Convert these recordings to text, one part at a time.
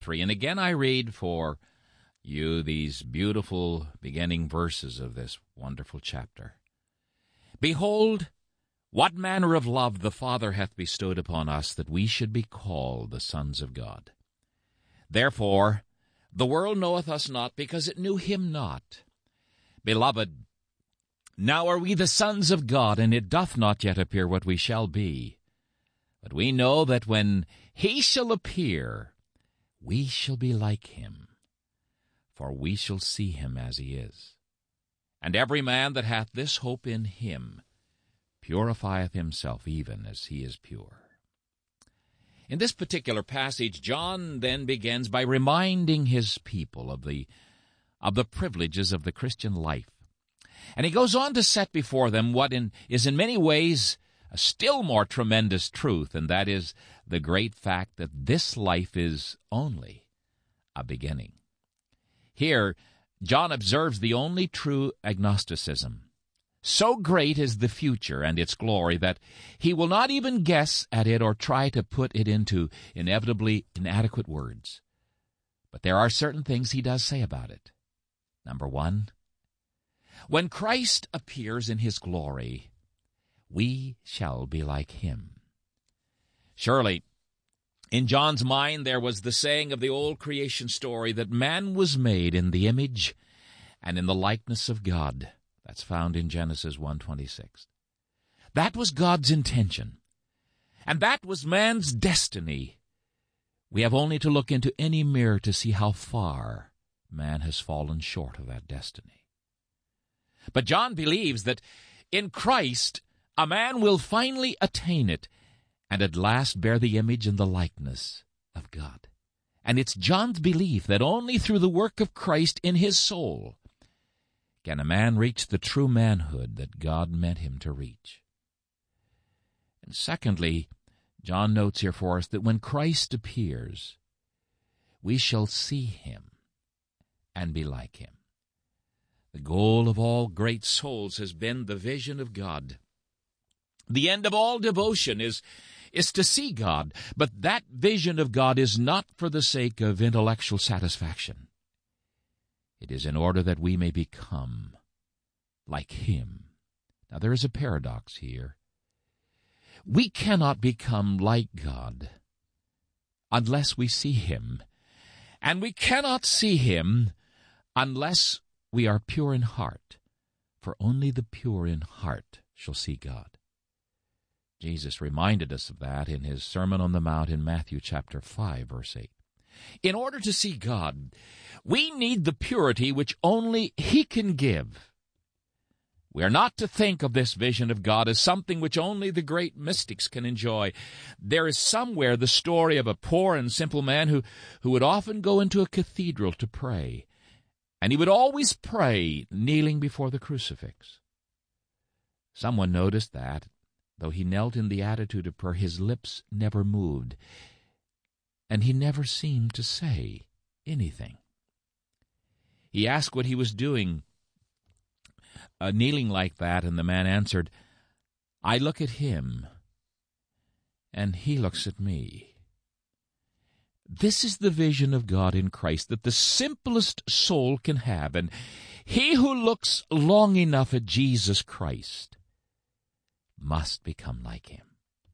3. And again I read for you these beautiful beginning verses of this wonderful chapter. Behold, what manner of love the Father hath bestowed upon us, that we should be called the sons of God. Therefore the world knoweth us not, because it knew him not. Beloved, now are we the sons of God, and it doth not yet appear what we shall be. But we know that when he shall appear, we shall be like him, for we shall see him as he is. And every man that hath this hope in him purifieth himself even as he is pure. In this particular passage, John then begins by reminding his people of the privileges of the Christian life. And he goes on to set before them what is in many ways a still more tremendous truth, and that is the great fact that this life is only a beginning. Here, John observes the only true agnosticism. So great is the future and its glory that he will not even guess at it or try to put it into inevitably inadequate words. But there are certain things he does say about it. Number 1, when Christ appears in his glory, we shall be like him. Surely, in John's mind there was the saying of the old creation story that man was made in the image and in the likeness of God. That's found in Genesis 1:26. That was God's intention, and that was man's destiny. We have only to look into any mirror to see how far man has fallen short of that destiny. But John believes that in Christ a man will finally attain it and at last bear the image and the likeness of God. And it's John's belief that only through the work of Christ in his soul can a man reach the true manhood that God meant him to reach. And secondly, John notes here for us that when Christ appears, we shall see him and be like him. The goal of all great souls has been the vision of God. The end of all devotion is to see God, but that vision of God is not for the sake of intellectual satisfaction. It is in order that we may become like him. Now, there is a paradox here. We cannot become like God unless we see him, and we cannot see him unless we are pure in heart, for only the pure in heart shall see God. Jesus reminded us of that in his Sermon on the Mount in Matthew chapter 5, verse 8. In order to see God, we need the purity which only he can give. We are not to think of this vision of God as something which only the great mystics can enjoy. There is somewhere the story of a poor and simple man who would often go into a cathedral to pray, and he would always pray kneeling before the crucifix. Someone noticed that, though he knelt in the attitude of prayer, his lips never moved, and he never seemed to say anything. He asked what he was doing, kneeling like that, and the man answered, "I look at him, and he looks at me." This is the vision of God in Christ that the simplest soul can have, and he who looks long enough at Jesus Christ must become like him.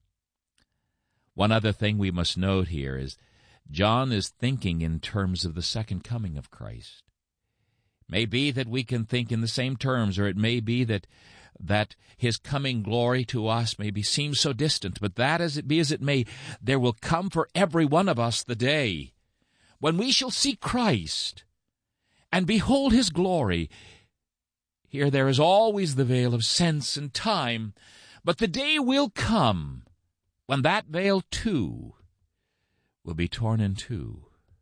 One other thing we must note here is John is thinking in terms of the second coming of Christ. It may be that we can think in the same terms, or it may be that his coming glory to us seems so distant, but that as it may, there will come for every one of us the day when we shall see Christ and behold his glory. Here there is always the veil of sense and time, but the day will come when that veil too will be torn in two.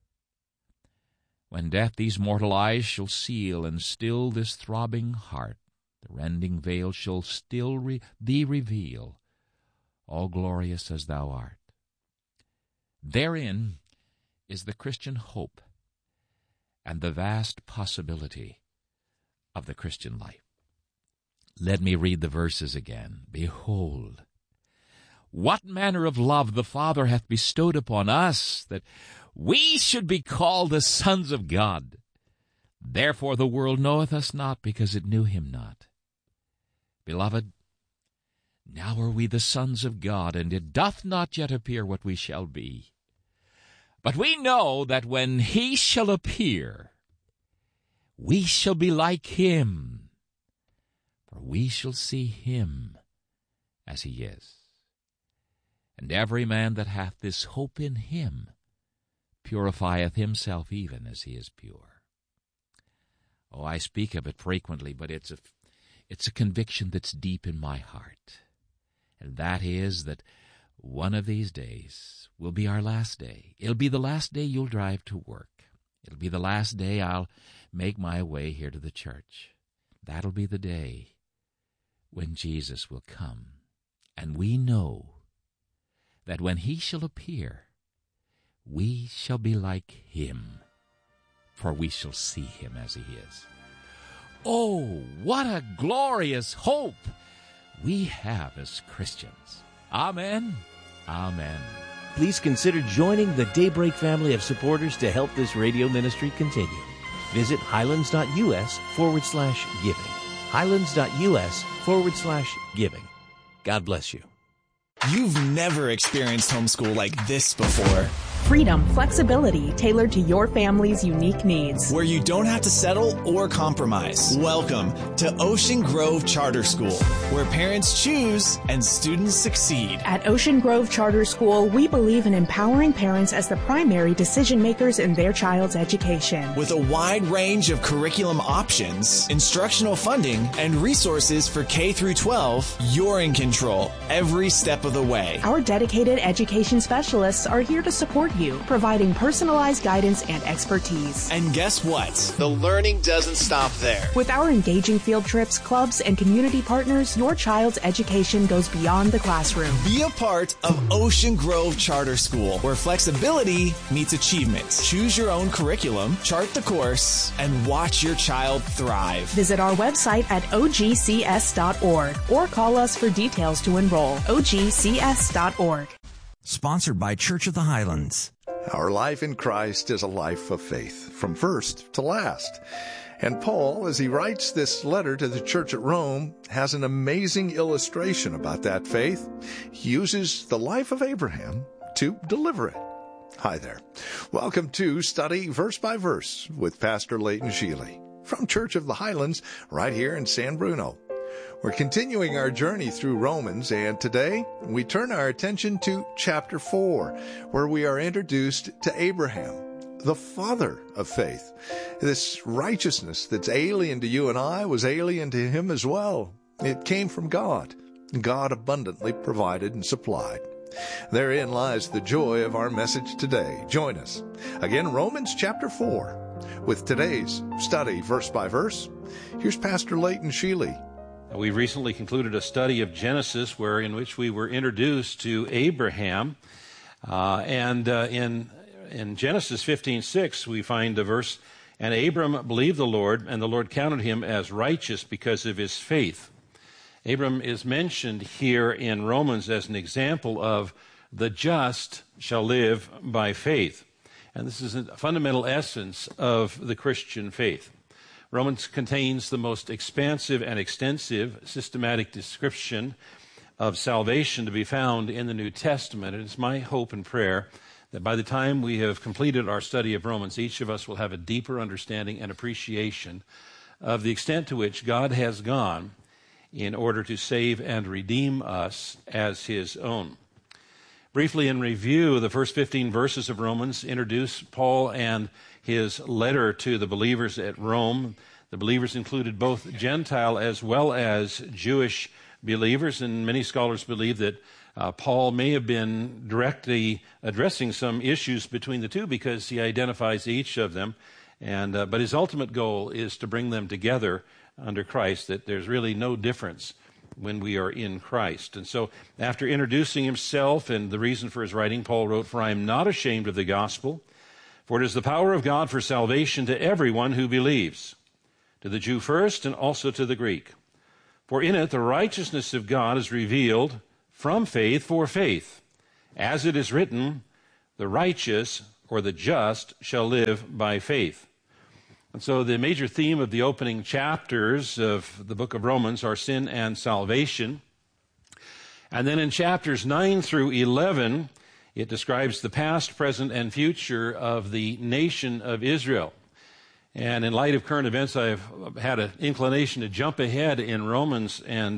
When death these mortal eyes shall seal and still this throbbing heart, the rending veil shall still thee reveal, all glorious as thou art. Therein is the Christian hope and the vast possibility of the Christian life. Let me read the verses again. Behold, what manner of love the Father hath bestowed upon us, that we should be called the sons of God. Therefore the world knoweth us not, because it knew him not. Beloved, now are we the sons of God, and it doth not yet appear what we shall be. But we know that when he shall appear, we shall be like him, for we shall see him as he is. And every man that hath this hope in him purifieth himself even as he is pure. Oh, I speak of it frequently, but it's a conviction that's deep in my heart. And that is that one of these days will be our last day. It'll be the last day you'll drive to work. It'll be the last day I'll make my way here to the church. That'll be the day when Jesus will come. And we know that when he shall appear, we shall be like him, for we shall see him as he is. Oh, what a glorious hope we have as Christians. Amen. Amen. Please consider joining the Daybreak family of supporters to help this radio ministry continue. Visit highlands.us/giving. highlands.us/giving. God bless you. You've never experienced homeschool like this before. Freedom, flexibility tailored to your family's unique needs. Where you don't have to settle or compromise. Welcome to Ocean Grove Charter School, where parents choose and students succeed. At Ocean Grove Charter School, we believe in empowering parents as the primary decision makers in their child's education. With a wide range of curriculum options, instructional funding, and resources for K through 12, you're in control every step of the way. Our dedicated education specialists are here to support you, providing personalized guidance and expertise. And guess what? The learning doesn't stop there. With our engaging field trips, clubs, and community partners, your child's education goes beyond the classroom. Be a part of Ocean Grove Charter School, where flexibility meets achievement. Choose your own curriculum, chart the course, and watch your child thrive. Visit our website at ogcs.org or call us for details to enroll. ogcs.org. Sponsored by Church of the Highlands. Our life in Christ is a life of faith, from first to last. And Paul, as he writes this letter to the church at Rome, has an amazing illustration about that faith. He uses the life of Abraham to deliver it. Hi there. Welcome to Study Verse by Verse with Pastor Leighton Sheely from Church of the Highlands right here in San Bruno. We're continuing our journey through Romans, and today we turn our attention to chapter 4, where we are introduced to Abraham, the father of faith. This righteousness that's alien to you and I was alien to him as well. It came from God. God abundantly provided and supplied. Therein lies the joy of our message today. Join us. Again, Romans chapter 4, with today's study verse by verse. Here's Pastor Leighton Sheely. We recently concluded a study of Genesis in which we were introduced to Abraham. In Genesis 15:6, we find the verse, "And Abram believed the Lord, and the Lord counted him as righteous because of his faith." Abram is mentioned here in Romans as an example of the just shall live by faith. And this is a fundamental essence of the Christian faith. Romans contains the most expansive and extensive systematic description of salvation to be found in the New Testament. And it's my hope and prayer that by the time we have completed our study of Romans, each of us will have a deeper understanding and appreciation of the extent to which God has gone in order to save and redeem us as his own. Briefly in review, the first 15 verses of Romans introduce Paul and his letter to the believers at Rome. The believers included both Gentile as well as Jewish believers, and many scholars believe that Paul may have been directly addressing some issues between the two because he identifies each of them. But his ultimate goal is to bring them together under Christ, that there's really no difference when we are in Christ. And so after introducing himself and the reason for his writing, Paul wrote, "For I am not ashamed of the gospel, for it is the power of God for salvation to everyone who believes, to the Jew first and also to the Greek. For in it the righteousness of God is revealed from faith for faith. As it is written, the righteous or the just shall live by faith. And so the major theme of the opening chapters of the book of Romans are sin and salvation. And then in chapters 9 through 11, it describes the past, present, and future of the nation of Israel. And in light of current events, I've had an inclination to jump ahead in Romans and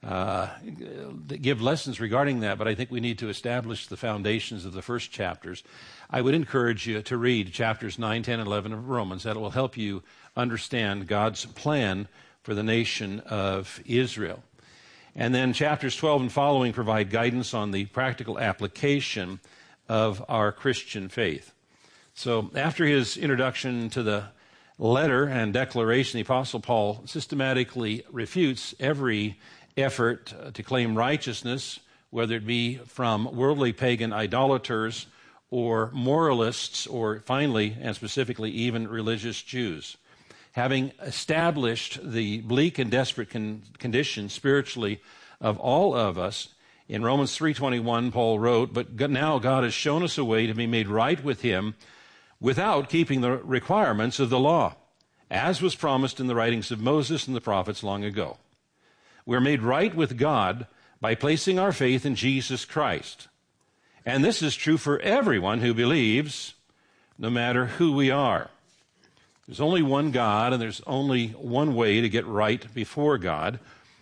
give lessons regarding that, but I think we need to establish the foundations of the first chapters. I would encourage you to read chapters 9, 10, and 11 of Romans. That will help you understand God's plan for the nation of Israel. And then chapters 12 and following provide guidance on the practical application of our Christian faith. So after his introduction to the letter and declaration, the Apostle Paul systematically refutes every effort to claim righteousness, whether it be from worldly pagan idolaters or moralists, or finally and specifically even religious Jews. Having established the bleak and desperate condition spiritually of all of us, in Romans 3:21, Paul wrote, "But now God has shown us a way to be made right with him without keeping the requirements of the law, as was promised in the writings of Moses and the prophets long ago. We're made right with God by placing our faith in Jesus Christ. And this is true for everyone who believes, no matter who we are." There's only one God, and there's only one way to get right before God.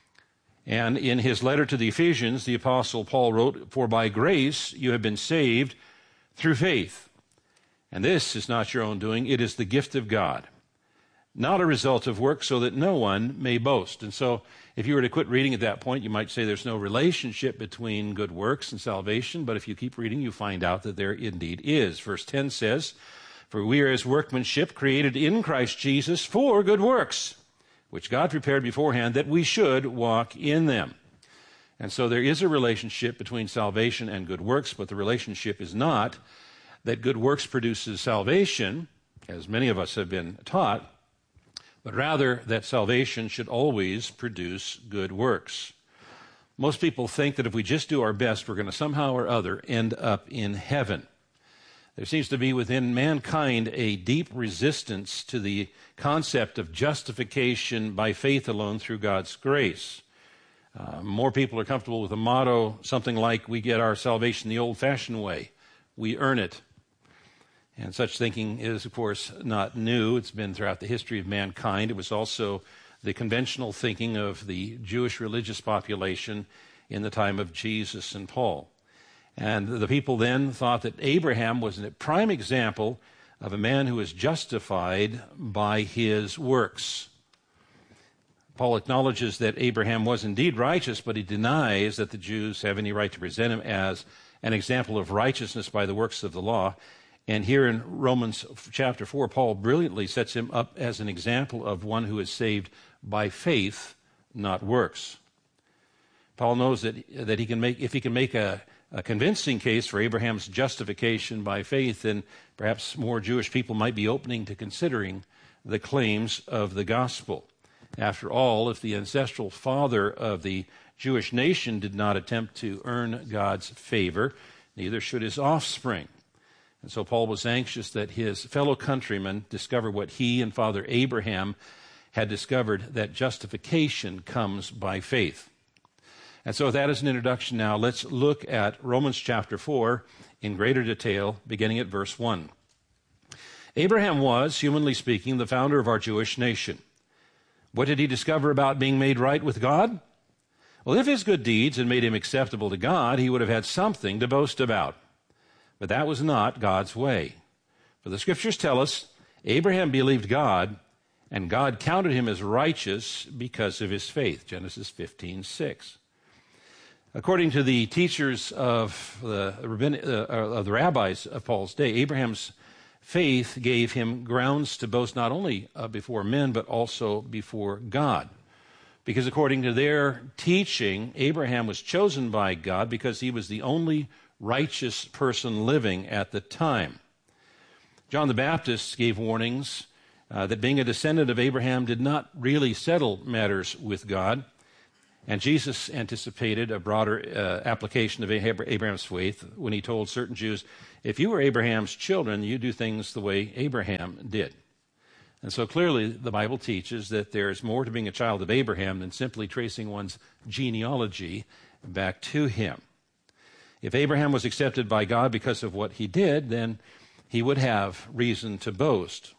And in his letter to the Ephesians, the Apostle Paul wrote, "For by grace you have been saved through faith. And this is not your own doing, it is the gift of God, not a result of work, so that no one may boast." And so if you were to quit reading at that point, you might say there's no relationship between good works and salvation. But if you keep reading, you find out that there indeed is. Verse 10 says, "For we are his workmanship, created in Christ Jesus for good works, which God prepared beforehand that we should walk in them." And so there is a relationship between salvation and good works, but the relationship is not that good works produces salvation, as many of us have been taught, but rather that salvation should always produce good works. Most people think that if we just do our best, we're going to somehow or other end up in heaven. There seems to be within mankind a deep resistance to the concept of justification by faith alone through God's grace. More people are comfortable with a motto, something like, "We get our salvation the old-fashioned way. We earn it." And such thinking is, of course, not new. It's been throughout the history of mankind. It was also the conventional thinking of the Jewish religious population in the time of Jesus and Paul. And the people then thought that Abraham was a prime example of a man who was justified by his works. Paul acknowledges that Abraham was indeed righteous, but he denies that the Jews have any right to present him as an example of righteousness by the works of the law. And here in Romans chapter 4, Paul brilliantly sets him up as an example of one who is saved by faith, not works. Paul knows that he can make, if he can make a convincing case for Abraham's justification by faith, then perhaps more Jewish people might be opening to considering the claims of the gospel. After all, if the ancestral father of the Jewish nation did not attempt to earn God's favor, neither should his offspring. And so Paul was anxious that his fellow countrymen discover what he and Father Abraham had discovered, that justification comes by faith. And so with that as an introduction now, let's look at Romans chapter 4 in greater detail, beginning at verse 1. "Abraham was, humanly speaking, the founder of our Jewish nation. What did he discover about being made right with God? Well, if his good deeds had made him acceptable to God, he would have had something to boast about. But that was not God's way. For the Scriptures tell us, Abraham believed God, and God counted him as righteous because of his faith." Genesis 15:6. According to the teachers of the rabbis of Paul's day, Abraham's faith gave him grounds to boast not only before men, but also before God. Because according to their teaching, Abraham was chosen by God because he was the only righteous person living at the time. John the Baptist gave warnings that being a descendant of Abraham did not really settle matters with God. And Jesus anticipated a broader application of Abraham's faith when he told certain Jews, if you were Abraham's children, you do things the way Abraham did. And so clearly the Bible teaches that there's more to being a child of Abraham than simply tracing one's genealogy back to him. If Abraham was accepted by God because of what he did, then he would have reason to boast.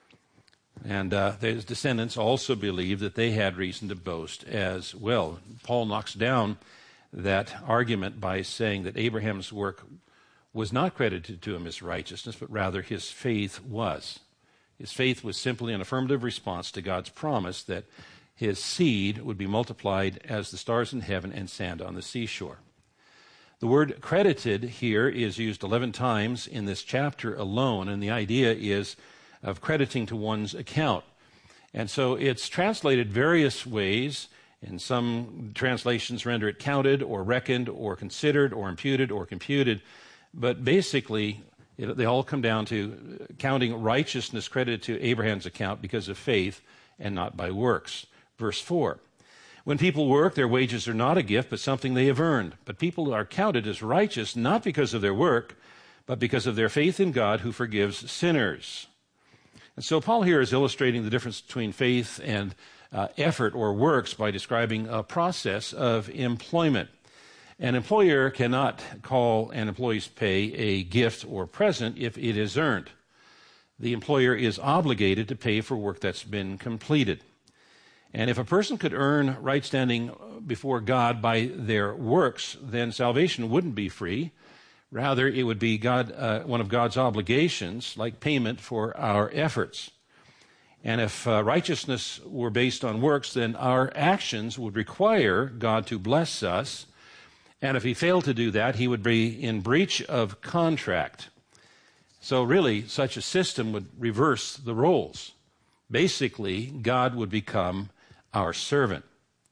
And his descendants also believed that they had reason to boast as well. Paul knocks down that argument by saying that Abraham's work was not credited to him as righteousness, but rather his faith was. His faith was simply an affirmative response to God's promise that his seed would be multiplied as the stars in heaven and sand on the seashore. The word credited here is used 11 times in this chapter alone, and the idea is of crediting to one's account. And so it's translated various ways. In some translations render it counted or reckoned or considered or imputed or computed. But basically, they all come down to counting righteousness credited to Abraham's account because of faith and not by works. Verse 4. When people work, their wages are not a gift, but something they have earned. But people are counted as righteous not because of their work, but because of their faith in God who forgives sinners. And so Paul here is illustrating the difference between faith and effort or works by describing a process of employment. An employer cannot call an employee's pay a gift or present if it is earned. The employer is obligated to pay for work that's been completed. And if a person could earn right standing before God by their works, then salvation wouldn't be free. Rather, it would be one of God's obligations, like payment for our efforts. And if righteousness were based on works, then our actions would require God to bless us. And if he failed to do that, he would be in breach of contract. So really, such a system would reverse the roles. Basically, God would become our servant.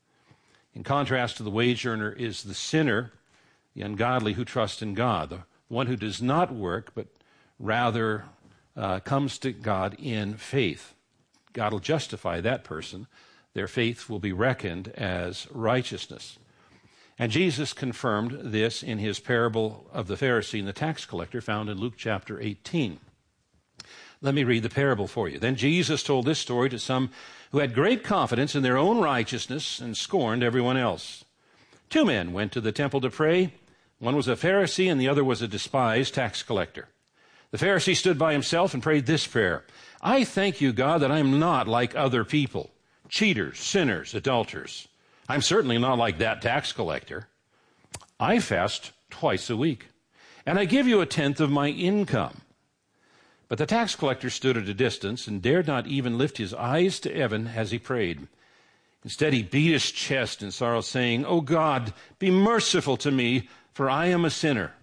In contrast to the wage earner is the sinner, the ungodly who trust in God, the one who does not work, but rather comes to God in faith. God will justify that person. Their faith will be reckoned as righteousness. And Jesus confirmed this in his parable of the Pharisee and the tax collector found in Luke chapter 18. Let me read the parable for you. Then Jesus told this story to some who had great confidence in their own righteousness and scorned everyone else. 2 men went to the temple to pray. One was a Pharisee and the other was a despised tax collector. The Pharisee stood by himself and prayed this prayer: I thank you, God, that I am not like other people, cheaters, sinners, adulterers. I'm certainly not like that tax collector. I fast twice a week, and I give you 1/10 of my income. But the tax collector stood at a distance and dared not even lift his eyes to heaven as he prayed. Instead, he beat his chest in sorrow, saying, O God, be merciful to me, for I am a sinner.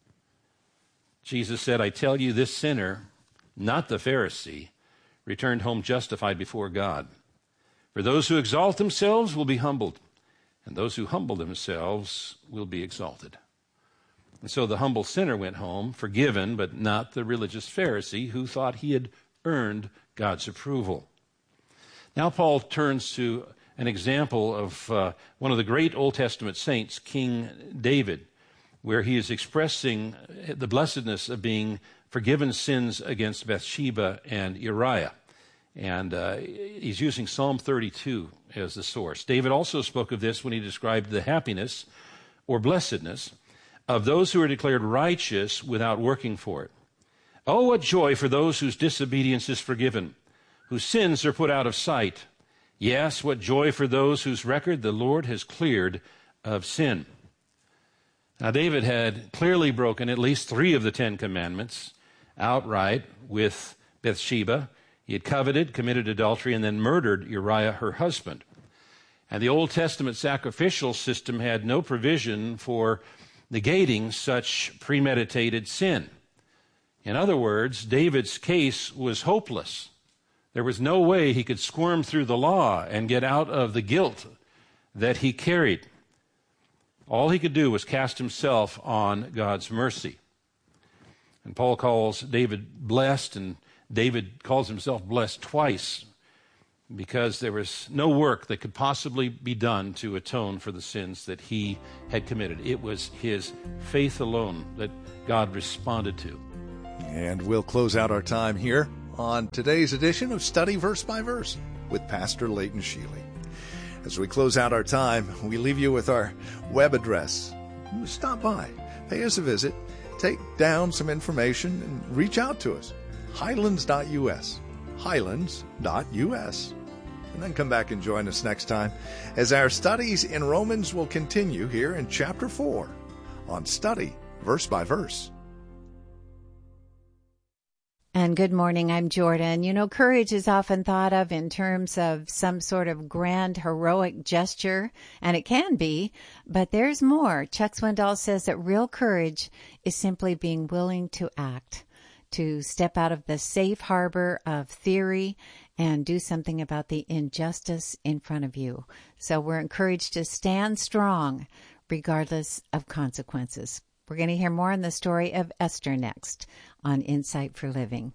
Jesus said, I tell you, this sinner, not the Pharisee, returned home justified before God. For those who exalt themselves will be humbled, and those who humble themselves will be exalted. And so the humble sinner went home, forgiven, but not the religious Pharisee who thought he had earned God's approval. Now Paul turns to an example of one of the great Old Testament saints, King David, where he is expressing the blessedness of being forgiven sins against Bathsheba and Uriah. And he's using Psalm 32 as the source. David also spoke of this when he described the happiness or blessedness of those who are declared righteous without working for it. Oh, what joy for those whose disobedience is forgiven, whose sins are put out of sight. Yes, what joy for those whose record the Lord has cleared of sin. Now, David had clearly broken at least 3 of the 10 commandments outright with Bathsheba. He had coveted, committed adultery, and then murdered Uriah, her husband. And the Old Testament sacrificial system had no provision for negating such premeditated sin. In other words, David's case was hopeless. There was no way he could squirm through the law and get out of the guilt that he carried. All he could do was cast himself on God's mercy. And Paul calls David blessed, and David calls himself blessed twice. because there was no work that could possibly be done to atone for the sins that he had committed. It was his faith alone that God responded to. And we'll close out our time here on today's edition of Study Verse by Verse with Pastor Leighton Sheely. As we close out our time, we leave you with our web address. Stop by, pay us a visit, take down some information, and reach out to us. Highlands.us. Highlands.us. And then come back and join us next time as our studies in Romans will continue here in Chapter 4 on Study Verse by Verse. And good morning, I'm Jordan. You know, courage is often thought of in terms of some sort of grand, heroic gesture, and it can be, but there's more. Chuck Swindoll says that real courage is simply being willing to act, to step out of the safe harbor of theory and do something about the injustice in front of you. So we're encouraged to stand strong regardless of consequences. We're going to hear more on the story of Esther next on Insight for Living.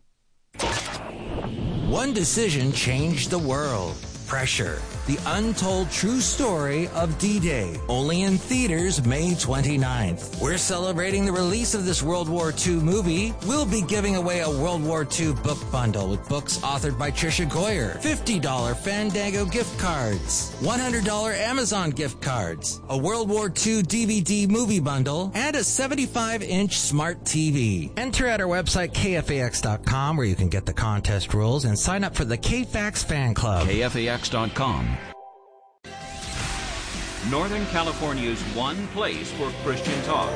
One decision changed the world. Pressure. The untold true story of D-Day. Only in theaters May 29th. We're celebrating the release of this World War II movie. We'll be giving away a World War II book bundle with books authored by Tricia Goyer, $50 Fandango gift cards, $100 Amazon gift cards, a World War II DVD movie bundle, and a 75-inch smart TV. Enter at our website, KFAX.com, where you can get the contest rules and sign up for the KFAX fan club. KFAX.com. Northern California's one place for Christian talk.